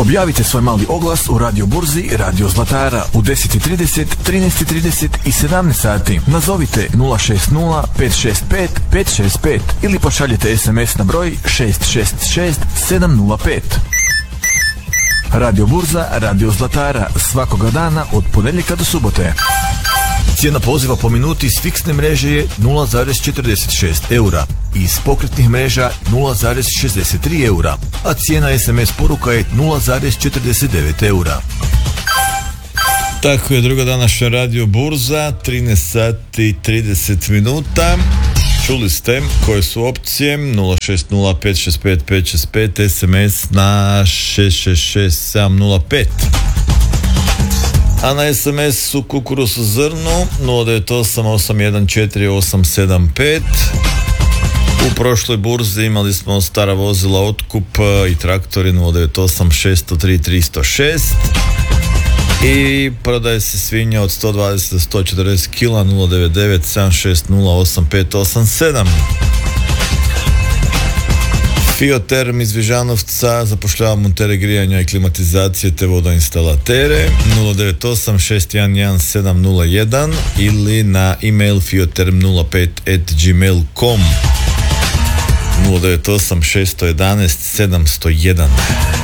Objavite svoj mali oglas u Radio Burzi Radio Zlatara u 10:30, 13:30 i 17 sati. Nazovite 060 565 565 ili pošaljite SMS na broj 666 705. Radio Burza Radio Zlatara svakoga dana od ponedjeljka do subote. Cijena poziva po minuti s fiksne mreže je 0,46 eura i iz pokretnih mreža 0,63 eura, a cijena SMS poruka je 0,49 eura. Tako je, druga današnja Radio Burza, 13 sati 30 minuta. Čuli ste koje su opcije: 060 565 565, SMS na 666 705. A na SMS su kukuruz u zrnu 098 814 875. U prošloj burzi imali smo stara vozila otkup i traktori 098 603 306. I prodaje se svinja od 120 do 140 kg 099 760 8587. Fioterm iz Vižanovca zapošljava montere grijanja i klimatizacije te vodoinstalatere 098 611 701 ili na email fioterm05@gmail.com 098 611 701.